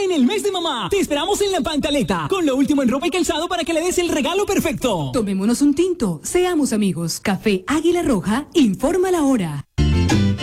en el mes de mamá. Te esperamos en La Pantaleta, con lo último en ropa y calzado para que le des el regalo perfecto. Tomémonos un tinto, seamos amigos. Café Águila Roja, informa la hora.